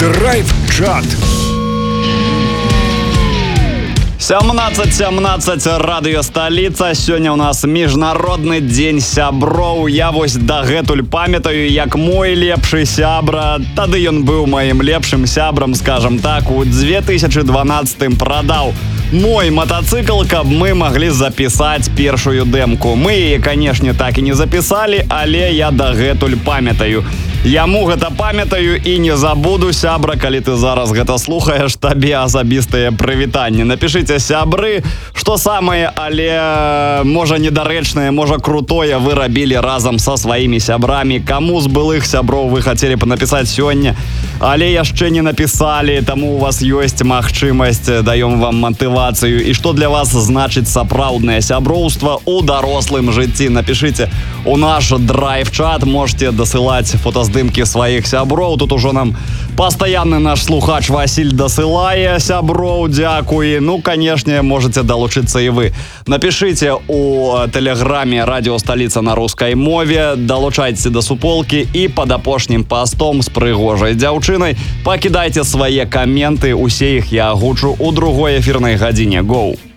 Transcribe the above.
Драйв-чат. 17:17 радыё сталіца. Сёння ў нас міжнародны дзень сяброў. Я вось дагэтуль памятаю, як мой лепшы сябра, тады ён быў маім лепшым сябрам, скажам так, у 2012 прадаў мой матацыкл, каб мы маглі запісаць першую дэмку. Мы яе, канешне, так і не запісалі, але я дагэтуль памятаю. Яму гэта памятаю і не забуду, сябра, калі ты зараз гэта слухаеш, табе асабістае прывітанне. Напішыце, сябры, што самае, але можа недарэчнае, можа крутое вы рабілі разам са сваімі сябрамі. Каму з былых сяброў вы хацелі б напісаць сёння, але яшчэ не напісалі, таму у вас ёсць магчымасць, даём вам матывацыю. І што для вас значыць сапраўднае сяброўства ў дарослым жыцці? Напішыце у наш драйв-чат, можете дасылаць фотаздымкі сваіх сяброў. Тут ужо нам пастаянны наш слухач Васіль дасылае сяброў, дзякуй. Ну, канешне, можете далучыцца і вы. Напішыце у тэлеграме «Радіо Сталіца» на рускай мове, далучайце да суполкі і пад апошнім пастом з прыгожай дзяўчынай пакідайце свае каменты, усе іх я агучу ў другой эфірнай гадзіне. Гоу!